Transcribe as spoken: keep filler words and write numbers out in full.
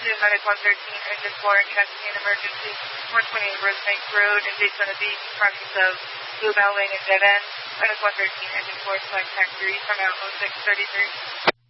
to Medic one thirteen, Engine four, checking an emergency, one twenty-eight Rosebank Road in Daytona Beach, presence of Blue Bell Lane and Dead End. Medic one thirteen, Engine four, select taxi from out oh six thirty-three.